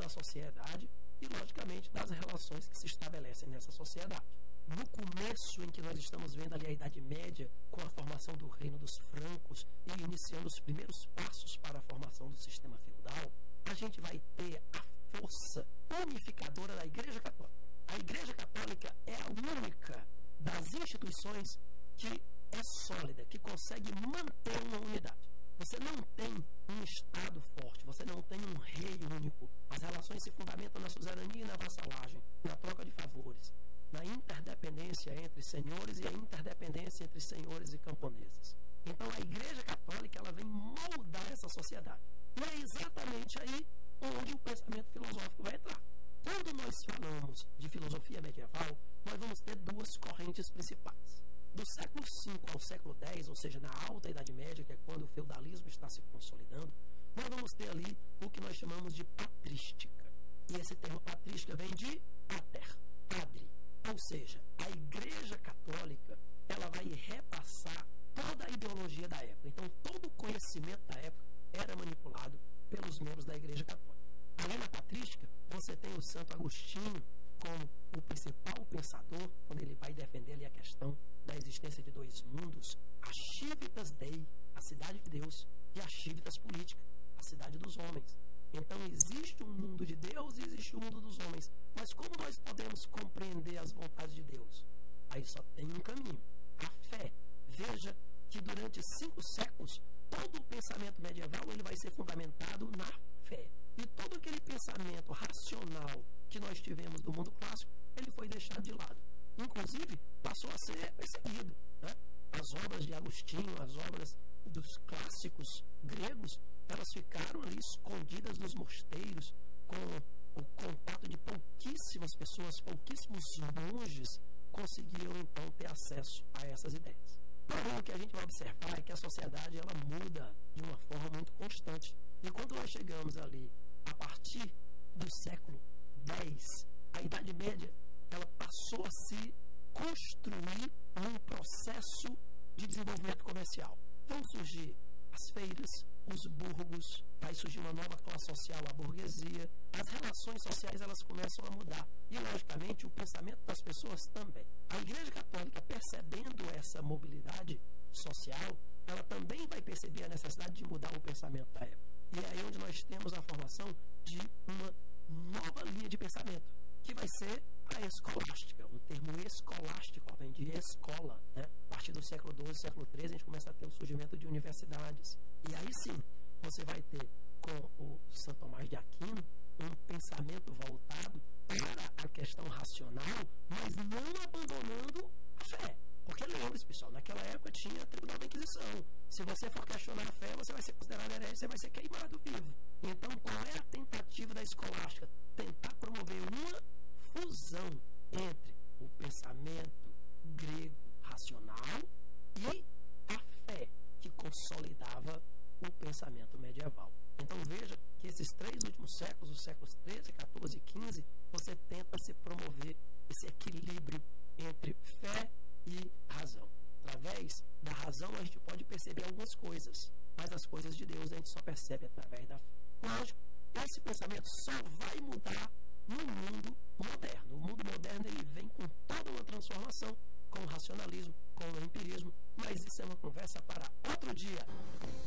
da sociedade e, logicamente, das relações que se estabelecem nessa sociedade. No começo, em que nós estamos vendo ali a Idade Média, com a formação do Reino dos Francos e iniciando os primeiros passos para a formação do sistema feudal, a gente vai ter a força unificadora da Igreja Católica. A Igreja Católica é a única das instituições que é sólida, que consegue manter uma unidade. Você não tem um Estado forte, você não tem um rei único. As relações se fundamentam na suzerania e na vassalagem, na troca de favores, na interdependência entre senhores e a interdependência entre senhores e camponeses. Então a Igreja Católica ela vem moldar essa sociedade. E é exatamente aí onde o pensamento filosófico vai entrar. Quando nós falamos de filosofia medieval, nós vamos ter duas correntes principais. Do século V ao século X, ou seja, na Alta Idade Média, que é quando o feudalismo está se consolidando, nós vamos ter ali o que nós chamamos de patrística. E esse termo patrística vem de pater, padre. Ou seja, a Igreja Católica ela vai repassar toda a ideologia da época. Então, todo o conhecimento da época era manipulado pelos membros da Igreja Católica. Além da patrística, você tem o Santo Agostinho como o principal pensador, quando ele vai defender ali a questão da existência de dois mundos, a Civitas Dei, a cidade de Deus, e a Civitas Politica, a cidade dos homens. Então existe um mundo de Deus e existe um mundo dos homens. Mas como nós podemos compreender as vontades de Deus? Aí só tem um caminho, a fé. Veja que durante 5 séculos, todo o pensamento medieval ele vai ser fundamentado na fé. E todo aquele pensamento racional que nós tivemos do mundo clássico, ele foi deixado de lado. Inclusive, passou a ser perseguido. Né? As obras de Agostinho, as obras dos clássicos gregos, elas ficaram ali escondidas nos mosteiros, com o contato de pouquíssimas pessoas, pouquíssimos monges conseguiam então ter acesso a essas ideias. Porém, o que a gente vai observar é que a sociedade ela muda de uma forma muito constante. E quando nós chegamos ali, a partir do século X, a Idade Média, ela passou a se construir num processo de desenvolvimento comercial. Vão surgir as feiras, os burgos, vai surgir uma nova classe social, a burguesia. As relações sociais elas começam a mudar. E, logicamente, o pensamento das pessoas também. A Igreja Católica, percebendo essa mobilidade social, ela também vai perceber a necessidade de mudar o pensamento da época. E é aí onde nós temos a formação de uma nova linha de pensamento, que vai ser a escolástica. O termo escolástico vem de escola. Né? A partir do século XII, século XIII, a gente começa a ter o surgimento de universidades. E aí sim, você vai ter com o Santo Tomás de Aquino um pensamento voltado para a questão racional, mas não abandonando a fé. Porque lembre-se, pessoal, naquela época tinha a Tribunal da Inquisição. Se você for questionar a fé, você vai ser considerado herege, você vai ser queimado vivo. Então, qual é a tentativa da escolástica? Tentar promover uma fusão entre o pensamento grego racional e a fé que consolidava o pensamento medieval. Então veja que esses 3 últimos séculos, os séculos 13, 14 e 15, você tenta se promover esse equilíbrio entre fé e razão. Através da razão a gente pode perceber algumas coisas, mas as coisas de Deus a gente só percebe através da fé. Lógico, esse pensamento só vai mudar no mundo moderno. O mundo moderno ele vem com toda uma transformação, com o racionalismo, com o empirismo, mas isso é uma conversa para outro dia.